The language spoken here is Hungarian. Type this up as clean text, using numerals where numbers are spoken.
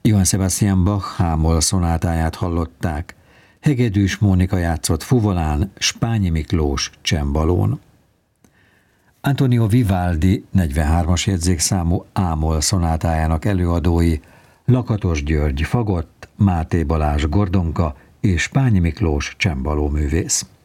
Johann Sebastian Bach hámol szonátáját hallották. Hegedűs Mónika játszott fuvolán, Spányi Miklós csembalón. Antonio Vivaldi 43-as jegyzékszámú ámol szonátájának előadói Lakatos György fagott, Máté Balázs gordonka és Spányi Miklós csembalóművész.